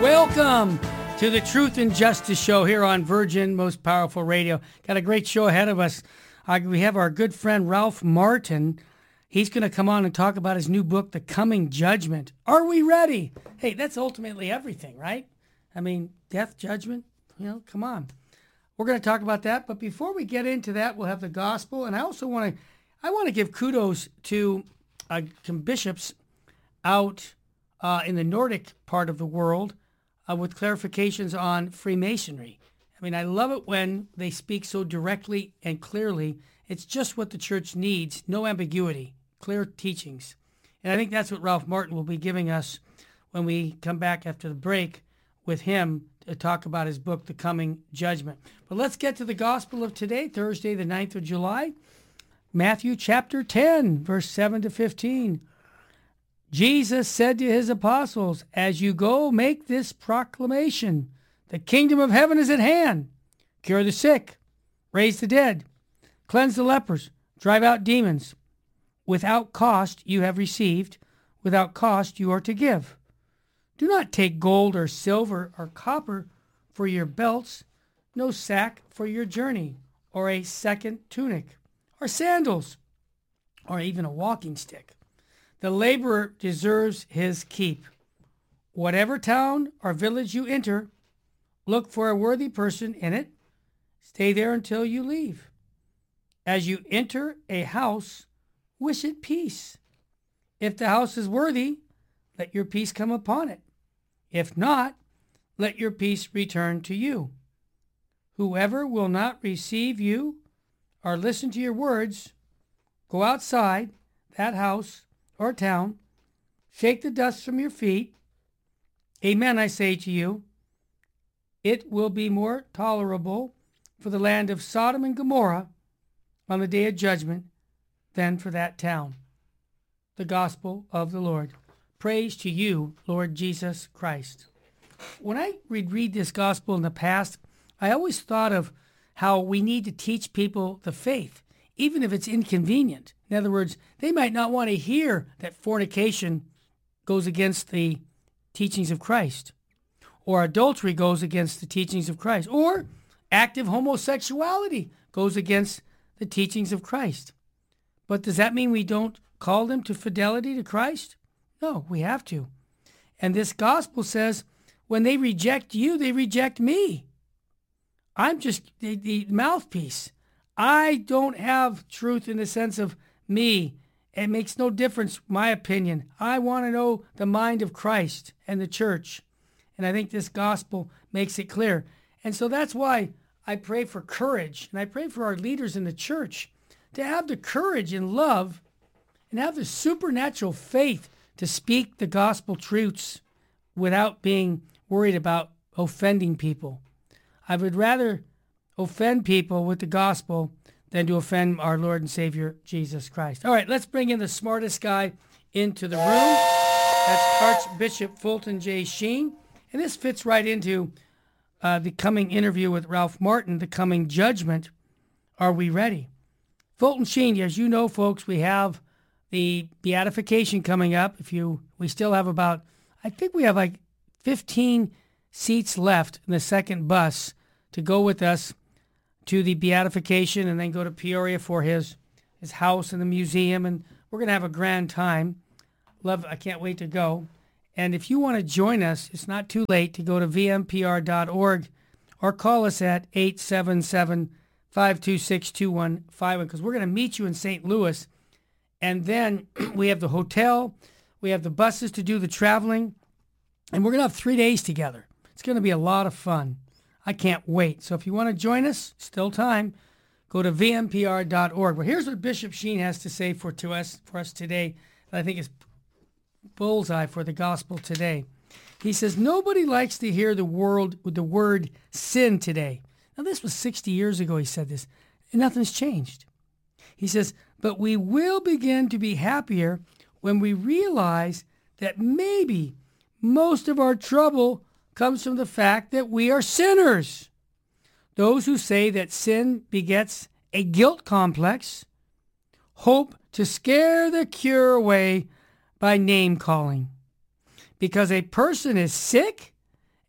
Welcome to the Truth and Justice Show here on Virgin Most Powerful Radio. Got a great show ahead of us. We have our good friend Ralph Martin. He's going to come on and talk about his new book, The Coming Judgment. Are we ready? Hey, that's ultimately everything, right? I mean, death, judgment, come on. We're going to talk about that. But before we get into that, we'll have the gospel. And I also want to give kudos to some bishops out in the Nordic part of the world with clarifications on Freemasonry. I mean, I love it when they speak so directly and clearly. It's just what the church needs, no ambiguity, clear teachings. And I think that's what Ralph Martin will be giving us when we come back after the break with him to talk about his book, The Coming Judgment. But let's get to the gospel of today, Thursday, the 9th of July. Matthew chapter 10, verse 7 to 15. Jesus said to his apostles, "As you go, make this proclamation. The kingdom of heaven is at hand. Cure the sick, raise the dead, cleanse the lepers, drive out demons. Without cost you have received, without cost you are to give. Do not take gold or silver or copper for your belts, no sack for your journey, or a second tunic, or sandals, or even a walking stick. The laborer deserves his keep. Whatever town or village you enter, look for a worthy person in it. Stay there until you leave. As you enter a house, wish it peace. If the house is worthy, let your peace come upon it. If not, let your peace return to you. Whoever will not receive you or listen to your words, go outside that house or town, shake the dust from your feet. Amen, I say to you, it will be more tolerable for the land of Sodom and Gomorrah on the day of judgment than for that town." The gospel of the Lord. Praise to you, Lord Jesus Christ. When I read this gospel in the past, I always thought of how we need to teach people the faith, even if it's inconvenient. In other words, they might not want to hear that fornication goes against the teachings of Christ, or adultery goes against the teachings of Christ, or active homosexuality goes against the teachings of Christ. But does that mean we don't call them to fidelity to Christ? No, we have to. And this gospel says, when they reject you, they reject me. I'm just the mouthpiece. I don't have truth in the sense of me. It makes no difference, my opinion. I want to know the mind of Christ and the church. And I think this gospel makes it clear. And so that's why I pray for courage, and I pray for our leaders in the church to have the courage and love and have the supernatural faith to speak the gospel truths without being worried about offending people. I would rather offend people with the gospel than to offend our Lord and Savior, Jesus Christ. All right, let's bring in the smartest guy into the room. That's Archbishop Fulton J. Sheen. And this fits right into the coming interview with Ralph Martin, The Coming Judgment. Are we ready? Fulton Sheen, as you know, folks, we have the beatification coming up. We still have I think we have like 15 seats left in the second bus to go with us to the beatification and then go to Peoria for his house and the museum. And we're going to have a grand time. I can't wait to go. And if you want to join us, it's not too late to go to vmpr.org or call us at 877-526-2151 because we're going to meet you in St. Louis. And then we have the hotel, we have the buses to do the traveling, and we're going to have 3 days together. It's going to be a lot of fun. I can't wait. So if you want to join us, still time, go to vmpr.org. Well, here's what Bishop Sheen has to say for us today that I think is bullseye for the gospel today. He says, nobody likes to hear the word sin today. Now, this was 60 years ago he said this, and nothing's changed. He says, but we will begin to be happier when we realize that maybe most of our trouble comes from the fact that we are sinners. Those who say that sin begets a guilt complex hope to scare the cure away by name calling. Because a person is sick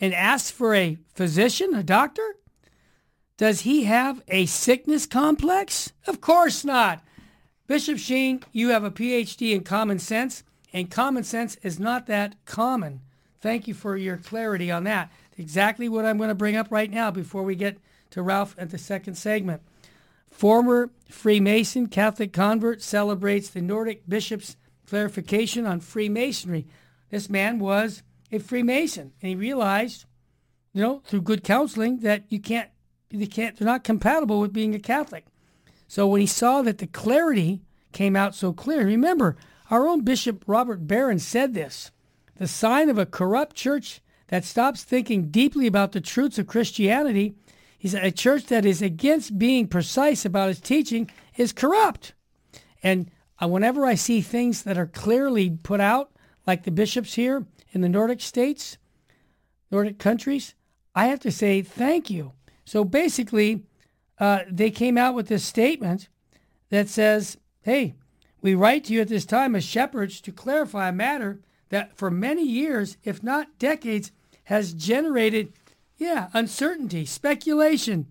and asks for a physician, a doctor? Does he have a sickness complex? Of course not. Bishop Sheen, you have a PhD in common sense, and common sense is not that common. Thank you for your clarity on that. Exactly what I'm going to bring up right now before we get to Ralph at the second segment. Former Freemason Catholic convert celebrates the Nordic bishop's clarification on Freemasonry. This man was a Freemason, and he realized, through good counseling, that they're not compatible with being a Catholic. So when he saw that the clarity came out so clear, remember, our own Bishop Robert Barron said this: the sign of a corrupt church that stops thinking deeply about the truths of Christianity, he said, a church that is against being precise about its teaching is corrupt. And whenever I see things that are clearly put out, like the bishops here in the Nordic states, Nordic countries, I have to say thank you. So basically, they came out with this statement that says, hey, we write to you at this time as shepherds to clarify a matter that for many years, if not decades, has generated, uncertainty, speculation,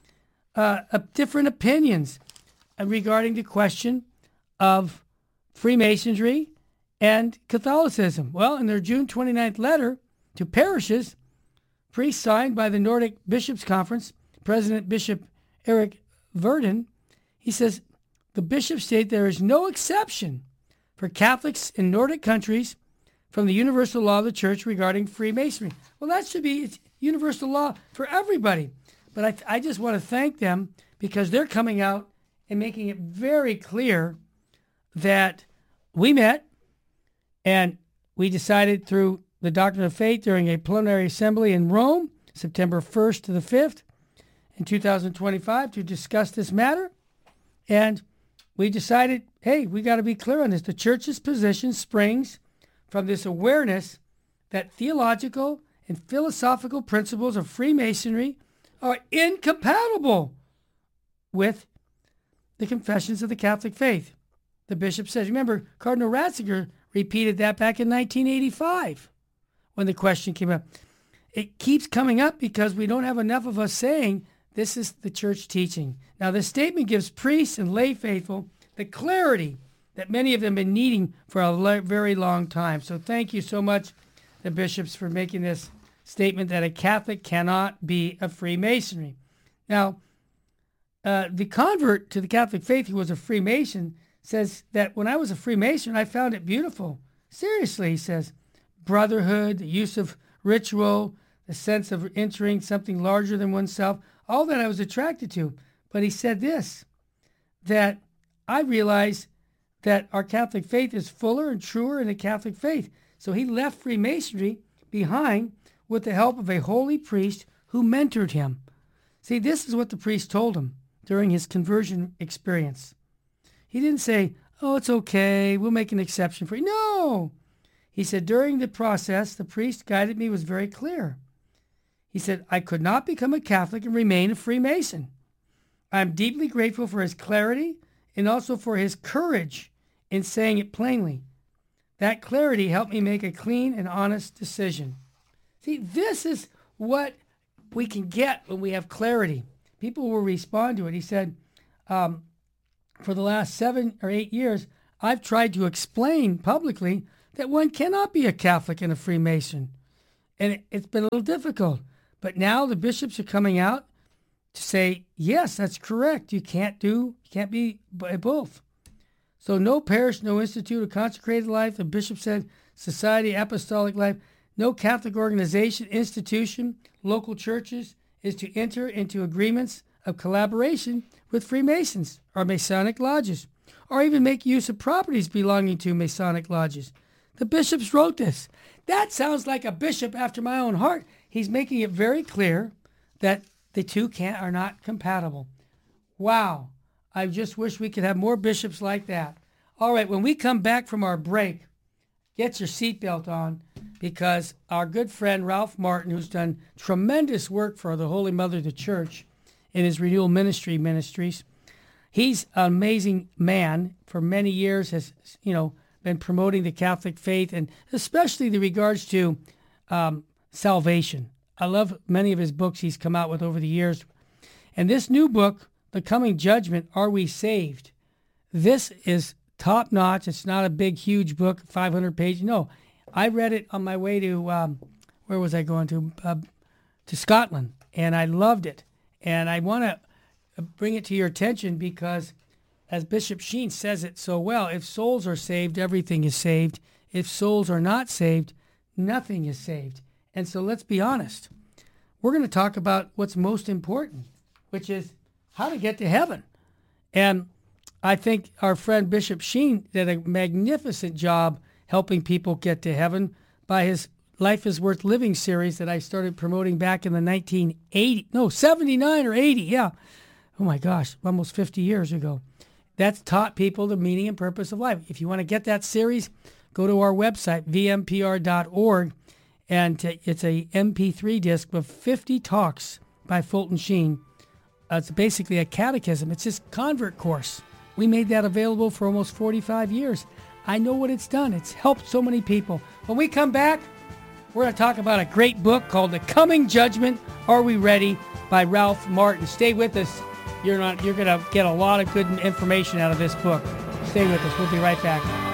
different opinions regarding the question of Freemasonry and Catholicism. Well, in their June 29th letter to parishes, priests signed by the Nordic Bishops' Conference, President Bishop Erik Verdin, he says, the bishops state there is no exception for Catholics in Nordic countries from the universal law of the church regarding Freemasonry. Well, that should be universal law for everybody. But I just want to thank them because they're coming out and making it very clear that we met and we decided through the Doctrine of Faith during a preliminary assembly in Rome, September 1st to the 5th in 2025, to discuss this matter. And we decided, hey, we got to be clear on this. The church's position springs from this awareness that theological and philosophical principles of Freemasonry are incompatible with the confessions of the Catholic faith. The bishop says, remember, Cardinal Ratzinger repeated that back in 1985 when the question came up. It keeps coming up because we don't have enough of us saying this is the church teaching. Now, this statement gives priests and lay faithful the clarity that many of them have been needing for a very long time. So thank you so much, the bishops, for making this statement that a Catholic cannot be a Freemasonry. Now, the convert to the Catholic faith who was a Freemason says that when I was a Freemason, I found it beautiful. Seriously, he says, brotherhood, the use of ritual, the sense of entering something larger than oneself, all that I was attracted to. But he said this, that I realized that our Catholic faith is fuller and truer in the Catholic faith. So he left Freemasonry behind with the help of a holy priest who mentored him. See, this is what the priest told him during his conversion experience. He didn't say, oh, it's okay, we'll make an exception for you. No! He said, during the process, the priest guided me was very clear. He said, I could not become a Catholic and remain a Freemason. I'm deeply grateful for his clarity and also for his courage in saying it plainly. That clarity helped me make a clean and honest decision. See, this is what we can get when we have clarity. People will respond to it. He said, for the last 7 or 8 years, I've tried to explain publicly that one cannot be a Catholic and a Freemason. And it's been a little difficult. But now the bishops are coming out to say, yes, that's correct. You can't be both. So no parish, no institute of consecrated life, the bishop said, society, apostolic life, no Catholic organization, institution, local churches is to enter into agreements of collaboration with Freemasons or Masonic lodges, or even make use of properties belonging to Masonic lodges. The bishops wrote this. That sounds like a bishop after my own heart. He's making it very clear that the two are not compatible. Wow. I just wish we could have more bishops like that. All right, when we come back from our break, get your seatbelt on, because our good friend Ralph Martin, who's done tremendous work for the Holy Mother of the Church in his Renewal Ministries, he's an amazing man. For many years has, been promoting the Catholic faith, and especially the regards to salvation. I love many of his books he's come out with over the years. And this new book, The Coming Judgment, Are We Saved? This is top notch. It's not a big, huge book, 500 pages. No, I read it on my way to, where was I going to Scotland, and I loved it. And I want to bring it to your attention because, as Bishop Sheen says it so well, if souls are saved, everything is saved. If souls are not saved, nothing is saved. And so let's be honest. We're going to talk about what's most important, which is how to get to heaven. And I think our friend Bishop Sheen did a magnificent job helping people get to heaven by his Life is Worth Living series that I started promoting back in the 79 or 80, yeah. Oh my gosh, almost 50 years ago. That's taught people the meaning and purpose of life. If you want to get that series, go to our website, vmpr.org, and it's a MP3 disc with 50 talks by Fulton Sheen. It's basically a catechism. It's his convert course. We made that available for almost 45 years. I know what it's done. It's helped so many people. When we come back, we're going to talk about a great book called The Coming Judgment, Are We Ready? By Ralph Martin. Stay with us. You're going to get a lot of good information out of this book. Stay with us. We'll be right back.